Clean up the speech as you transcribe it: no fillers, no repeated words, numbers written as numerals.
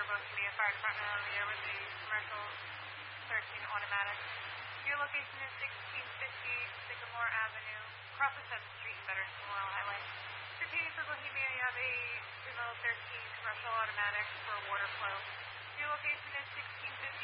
Bohemia Fire Department earlier with the commercial 13 automatic. Your location is 1650 Sycamore Avenue, across the 7th Street in Veterans Memorial Highway. Repeating for Bohemia, you have a Juvenile 13 commercial automatic for water flow. Your location is 1650